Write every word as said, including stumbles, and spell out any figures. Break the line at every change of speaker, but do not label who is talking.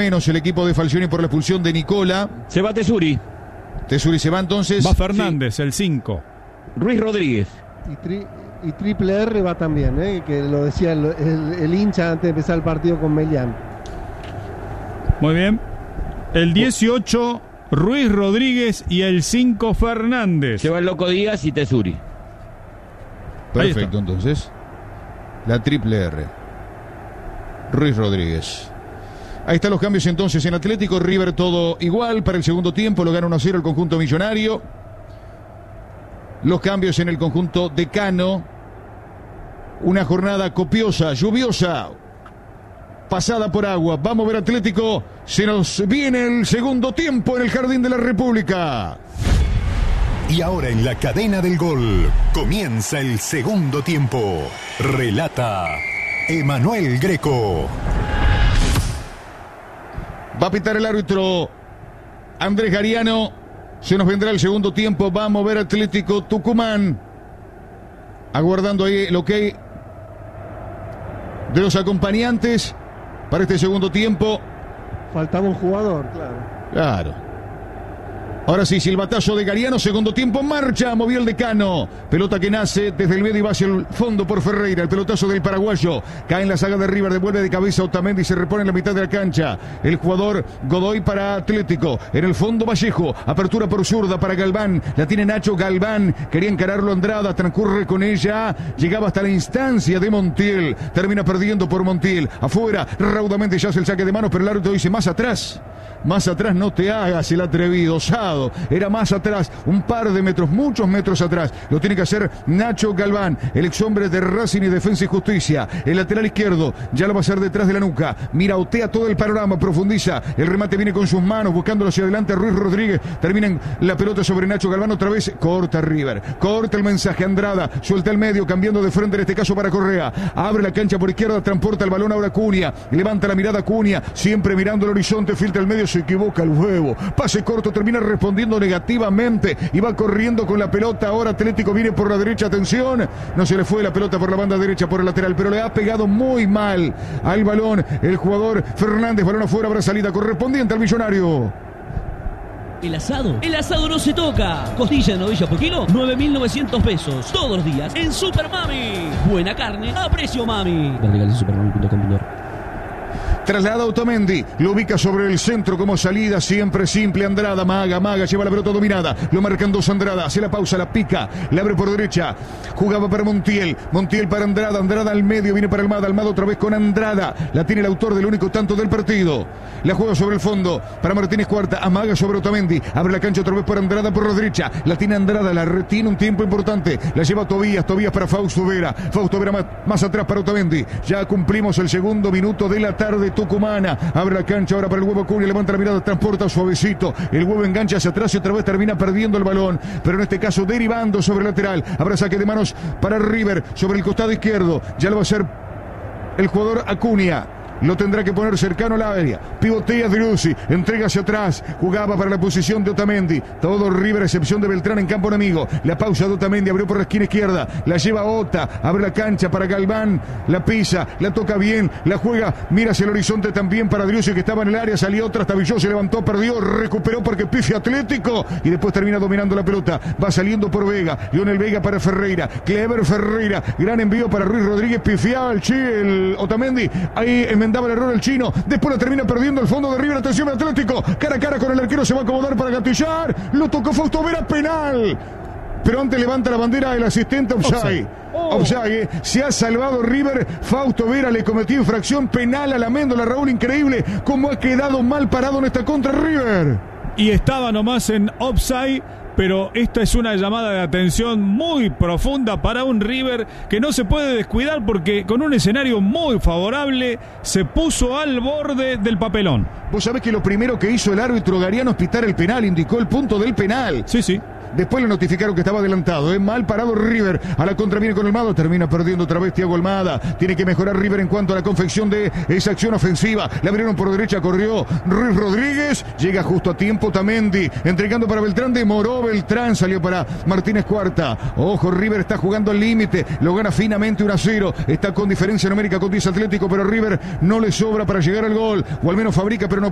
menos el equipo de Falcioni por la expulsión de Nicola.
Se va Tesuri.
Tesuri se va entonces.
Va Fernández, sí. El cinco.
Ruiz Rodríguez.
Y, tri, y Triple R va también, ¿eh? Que lo decía el, el, el hincha antes de empezar el partido con Melián.
Muy bien. El dieciocho, Ruiz Rodríguez, y el cinco, Fernández.
Se va el Loco Díaz y Tesuri.
Perfecto, entonces. La Triple R. Ruiz Rodríguez. Ahí están los cambios entonces en Atlético. River todo igual para el segundo tiempo. Lo gana uno a cero el conjunto millonario. Los cambios en el conjunto decano. Una jornada copiosa, lluviosa, pasada por agua. Vamos a ver Atlético. Se nos viene el segundo tiempo en el Jardín de la República.
Y ahora en la cadena del gol comienza el segundo tiempo. Relata Emanuel Greco.
Va a pitar el árbitro Andrés Gariano. Se nos vendrá el segundo tiempo. Va a mover Atlético Tucumán. Aguardando ahí el ok de los acompañantes para este segundo tiempo.
Faltaba un jugador, claro.
Claro. Ahora sí, silbatazo de Gariano, segundo tiempo en marcha, movió el decano. Pelota que nace desde el medio y va hacia el fondo por Ferreira. El pelotazo del paraguayo. Cae en la saga de River, devuelve de cabeza Otamendi y se repone en la mitad de la cancha. El jugador Godoy para Atlético. En el fondo Vallejo, apertura por zurda para Galván. La tiene Nacho Galván. Quería encararlo Andrada, transcurre con ella. Llegaba hasta la instancia de Montiel. Termina perdiendo por Montiel. Afuera, raudamente ya hace el saque de manos, pero el árbitro dice más atrás. Más atrás no te hagas el atrevido, osado. Era más atrás, un par de metros, muchos metros atrás. Lo tiene que hacer Nacho Galván, el ex hombre de Racing y Defensa y Justicia. El lateral izquierdo ya lo va a hacer detrás de la nuca. Mira, otea todo el panorama, profundiza. El remate viene con sus manos, buscándolo hacia adelante. Ruiz Rodríguez termina en la pelota sobre Nacho Galván. Otra vez corta River. Corta el mensaje Andrada. Suelta el medio, cambiando de frente en este caso para Correa. Abre la cancha por izquierda, transporta el balón ahora Cunha. Levanta la mirada Cunha, siempre mirando el horizonte, filtra el medio. Se equivoca el huevo, pase corto, termina respondiendo negativamente y va corriendo con la pelota. Ahora Atlético viene por la derecha, atención, no se le fue la pelota por la banda derecha, por el lateral, pero le ha pegado muy mal al balón el jugador Fernández. Balón afuera, habrá salida correspondiente al millonario.
El asado, el asado no se toca. Costilla de novilla por kilo, nueve mil novecientos pesos. Todos los días en Super Mami. Buena carne a precio mami.
Traslada Otamendi, lo ubica sobre el centro como salida, siempre simple Andrada, Maga, Maga, lleva la pelota dominada, lo marcan dos Andrada, hace la pausa, la pica, la abre por derecha, jugaba para Montiel, Montiel para Andrada, Andrada al medio, viene para Almada, Almada otra vez con Andrada, la tiene el autor del único tanto del partido, la juega sobre el fondo, para Martínez Cuarta, Amaga sobre Otamendi, abre la cancha otra vez por Andrada por la derecha, la tiene Andrada, la retiene un tiempo importante, la lleva Tobías, Tobías para Fausto Vera, Fausto Vera más, más atrás para Otamendi, ya cumplimos el segundo minuto de la tarde tucumana, abre la cancha ahora para el huevo Cunha, levanta la mirada, transporta suavecito, el huevo engancha hacia atrás y otra vez termina perdiendo el balón, pero en este caso derivando sobre el lateral, habrá saque de manos para River, sobre el costado izquierdo, ya lo va a hacer el jugador Acuña. Lo tendrá que poner cercano al área. Pivotea Driussi, entrega hacia atrás. Jugaba para la posición de Otamendi. Todo River, excepción de Beltrán en campo enemigo. La pausa de Otamendi, abrió por la esquina izquierda. La lleva Ota, abre la cancha para Galván. La pisa, la toca bien, la juega. Mira hacia el horizonte también para Driussi, que estaba en el área. Salió, trastabilló, se levantó, perdió, recuperó porque pifia Atlético. Y después termina dominando la pelota. Va saliendo por Vega. Lionel Vega para Ferreira. Clever Ferreira. Gran envío para Ruiz Rodríguez. Pifiaba el Chi, el Otamendi. Ahí en daba el error el chino, después la termina perdiendo el fondo de River. Atención Atlético, cara a cara con el arquero, se va a acomodar para gatillar, lo tocó Fausto Vera, penal, pero antes levanta la bandera el asistente offside. Oh. Offside, se ha salvado River. Fausto Vera le cometió infracción penal a la Méndola. Raúl, increíble cómo ha quedado mal parado en esta contra River.
Y estaba nomás en offside. Pero esta es una llamada de atención muy profunda para un River que no se puede descuidar porque con un escenario muy favorable se puso al borde del papelón.
Vos sabés que lo primero que hizo el árbitro Gariano es pitar el penal, indicó el punto del penal.
Sí, sí.
Después le notificaron que estaba adelantado, ¿eh? Mal parado River, a la contra viene con Almada, termina perdiendo otra vez Thiago Almada, tiene que mejorar River en cuanto a la confección de esa acción ofensiva, le abrieron por derecha, corrió Ruiz Rodríguez, llega justo a tiempo Otamendi, entregando para Beltrán, demoró Beltrán, salió para Martínez Cuarta, ojo, River está jugando al límite, lo gana finamente uno a cero, está con diferencia numérica con diez Atlético, pero River no le sobra para llegar al gol, o al menos fabrica pero no